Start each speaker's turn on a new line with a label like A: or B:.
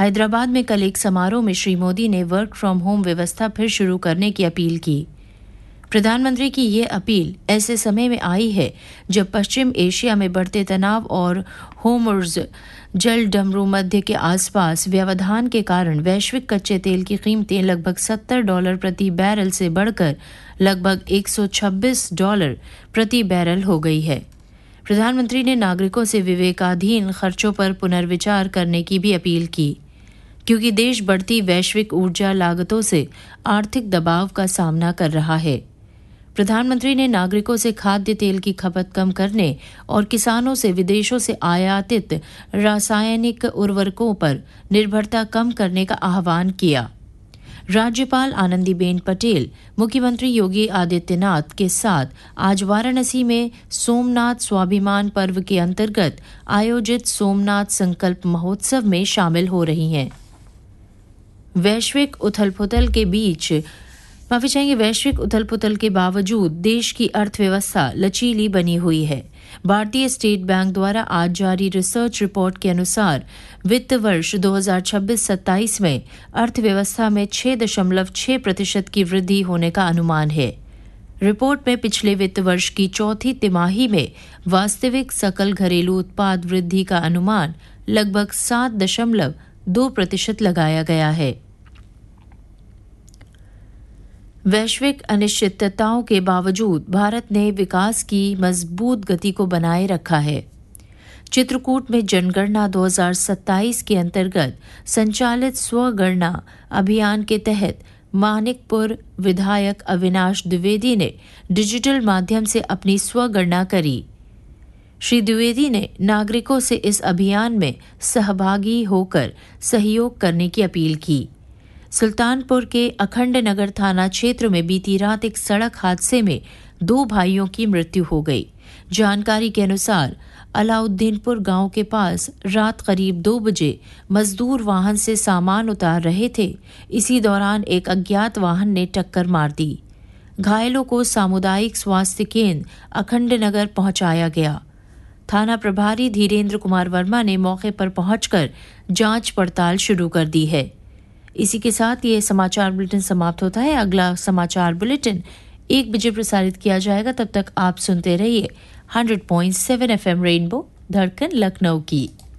A: हैदराबाद में कल एक समारोह में श्री मोदी ने वर्क फ्रॉम होम व्यवस्था फिर शुरू करने की अपील की। प्रधानमंत्री की ये अपील ऐसे समय में आई है जब पश्चिम एशिया में बढ़ते तनाव और होर्मुज़ जलडमरू मध्य के आसपास व्यवधान के कारण वैश्विक कच्चे तेल की कीमतें लगभग $70 प्रति बैरल से बढ़कर लगभग $126 प्रति बैरल हो गई है। प्रधानमंत्री ने नागरिकों से विवेकाधीन खर्चों पर पुनर्विचार करने की भी अपील की, क्योंकि देश बढ़ती वैश्विक ऊर्जा लागतों से आर्थिक दबाव का सामना कर रहा है। प्रधानमंत्री ने नागरिकों से खाद्य तेल की खपत कम करने और किसानों से विदेशों से आयातित रासायनिक उर्वरकों पर निर्भरता कम करने का आह्वान किया। राज्यपाल आनंदीबेन पटेल मुख्यमंत्री योगी आदित्यनाथ के साथ आज वाराणसी में सोमनाथ स्वाभिमान पर्व के अंतर्गत आयोजित सोमनाथ संकल्प महोत्सव में शामिल हो रही हैं। वैश्विक उथल-पुथल के बावजूद देश की अर्थव्यवस्था लचीली बनी हुई है। भारतीय स्टेट बैंक द्वारा आज जारी रिसर्च रिपोर्ट के अनुसार वित्त वर्ष 2026-27 में अर्थव्यवस्था में 6.6% की वृद्धि होने का अनुमान है। रिपोर्ट में पिछले वित्त वर्ष की चौथी तिमाही में वास्तविक सकल घरेलू उत्पाद वृद्धि का अनुमान लगभग 7.2% लगाया गया है। वैश्विक अनिश्चितताओं के बावजूद भारत ने विकास की मजबूत गति को बनाए रखा है। चित्रकूट में जनगणना 2027 के अंतर्गत संचालित स्वगणना अभियान के तहत मानिकपुर विधायक अविनाश द्विवेदी ने डिजिटल माध्यम से अपनी स्वगणना करी। श्री द्विवेदी ने नागरिकों से इस अभियान में सहभागी होकर सहयोग करने की अपील की। सुल्तानपुर के अखंड नगर थाना क्षेत्र में बीती रात एक सड़क हादसे में 2 भाइयों की मृत्यु हो गई। जानकारी के अनुसार अलाउद्दीनपुर गांव के पास रात करीब 2 बजे मजदूर वाहन से सामान उतार रहे थे। इसी दौरान एक अज्ञात वाहन ने टक्कर मार दी। घायलों को सामुदायिक स्वास्थ्य केंद्र अखंड नगर पहुंचाया गया। थाना प्रभारी धीरेन्द्र कुमार वर्मा ने मौके पर पहुंचकर जांच पड़ताल शुरू कर दी है। इसी के साथ ये समाचार बुलेटिन समाप्त होता है। अगला समाचार बुलेटिन 1 बजे प्रसारित किया जाएगा। तब तक आप सुनते रहिए 100.7 FM रेनबो धड़कन लखनऊ की।